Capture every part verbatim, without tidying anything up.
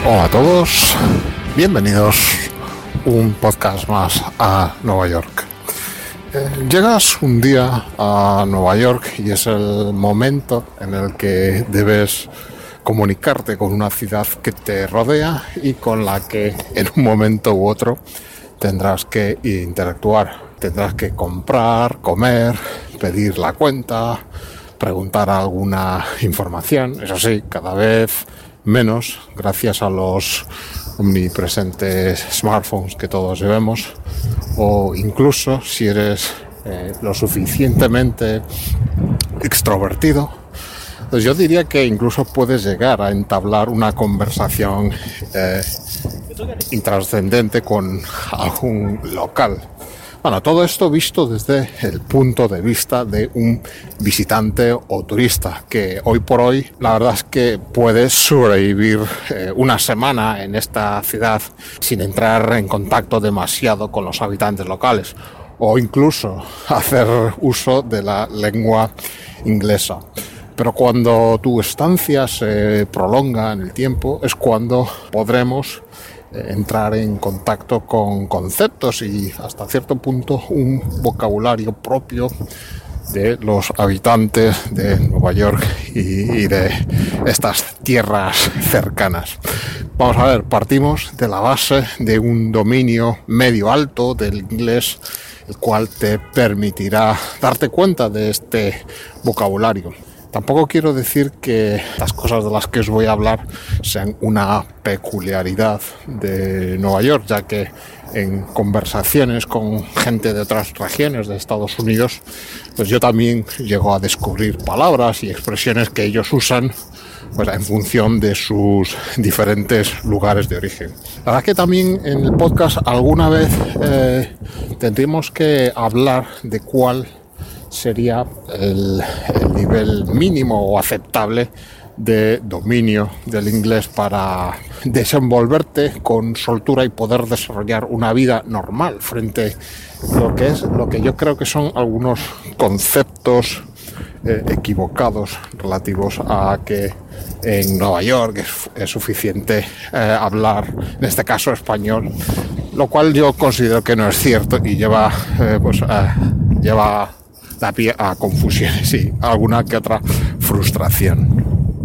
Hola a todos, bienvenidos un podcast más a Nueva York. Eh, llegas un día a Nueva York y es el momento en el que debes comunicarte con una ciudad que te rodea y con la que en un momento u otro tendrás que interactuar. Tendrás que comprar, comer, pedir la cuenta, preguntar alguna información. Eso sí, cada vez menos, gracias a los omnipresentes smartphones que todos llevemos, o incluso si eres eh, lo suficientemente extrovertido, pues yo diría que incluso puedes llegar a entablar una conversación eh, intrascendente con algún local. Bueno, todo esto visto desde el punto de vista de un visitante o turista, que hoy por hoy la verdad es que puedes sobrevivir eh, una semana en esta ciudad sin entrar en contacto demasiado con los habitantes locales, o incluso hacer uso de la lengua inglesa. Pero cuando tu estancia se prolonga en el tiempo es cuando podremos entrar en contacto con conceptos y hasta cierto punto un vocabulario propio de los habitantes de Nueva York y, y de estas tierras cercanas. Vamos a ver, partimos de la base de un dominio medio alto del inglés, el cual te permitirá darte cuenta de este vocabulario. Tampoco quiero decir que las cosas de las que os voy a hablar sean una peculiaridad de Nueva York, ya que en conversaciones con gente de otras regiones de Estados Unidos, pues yo también llego a descubrir palabras y expresiones que ellos usan pues en función de sus diferentes lugares de origen. La verdad que también en el podcast alguna vez eh, tendremos que hablar de cuál sería el, el nivel mínimo o aceptable de dominio del inglés para desenvolverte con soltura y poder desarrollar una vida normal frente a lo que es lo que yo creo que son algunos conceptos eh, equivocados relativos a que en Nueva York es, es suficiente eh, hablar, en este caso español, lo cual yo considero que no es cierto y lleva eh, pues eh, lleva da pie a confusiones y alguna que otra frustración.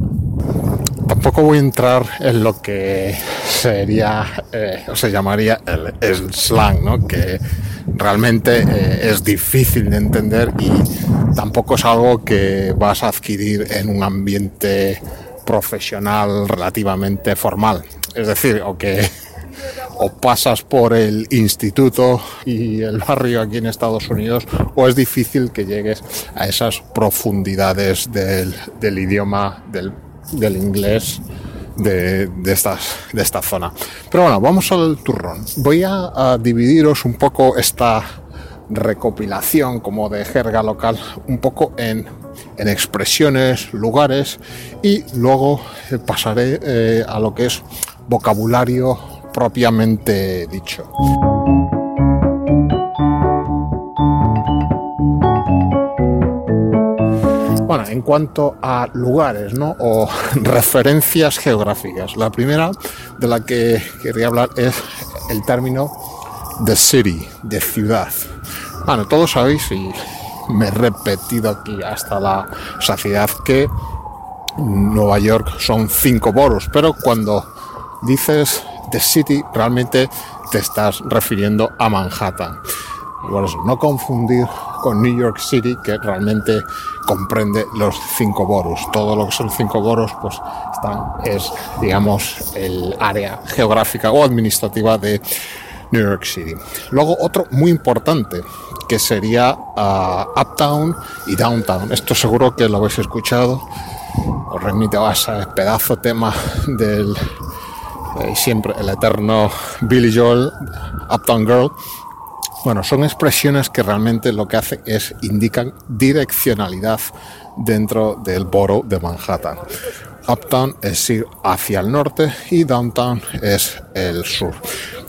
Tampoco voy a entrar en lo que sería eh, o se llamaría el, el slang, ¿no? Que realmente eh, es difícil de entender y tampoco es algo que vas a adquirir en un ambiente profesional relativamente formal. Es decir, o que o pasas por el instituto y el barrio aquí en Estados Unidos, o es difícil que llegues a esas profundidades del, del idioma, del, del inglés de, de, estas, de esta zona. Pero bueno, vamos al turrón. Voy a, a dividiros un poco esta recopilación como de jerga local un poco en, en expresiones, lugares, y luego pasaré eh, a lo que es vocabulario propiamente dicho. Bueno, en cuanto a lugares, ¿no? O referencias geográficas, la primera de la que quería hablar es el término the city, de ciudad. Bueno, todos sabéis, y me he repetido aquí hasta la saciedad, que Nueva York son cinco boroughs, pero cuando dices The City, realmente te estás refiriendo a Manhattan. Y por eso, no confundir con New York City, que realmente comprende los cinco boroughs. Todo lo que son cinco boroughs, pues están, es, digamos, el área geográfica o administrativa de New York City. Luego, otro muy importante, que sería uh, Uptown y Downtown. Esto seguro que lo habéis escuchado. Os remito a ese pedazo tema del Eh, siempre el eterno Billy Joel, Uptown Girl. Bueno, son expresiones que realmente lo que hacen es indican direccionalidad dentro del borough de Manhattan. Uptown es ir hacia el norte y Downtown es el sur.